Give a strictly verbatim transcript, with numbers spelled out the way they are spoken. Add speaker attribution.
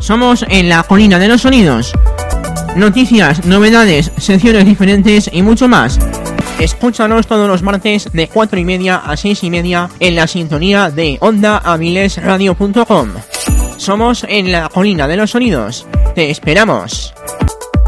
Speaker 1: Somos en la colina de los sonidos. Noticias, novedades, secciones diferentes y mucho más. Escúchanos todos los martes de cuatro y media a seis y media en la sintonía de onda avilés radio punto com. Somos en la colina de los sonidos. Te esperamos.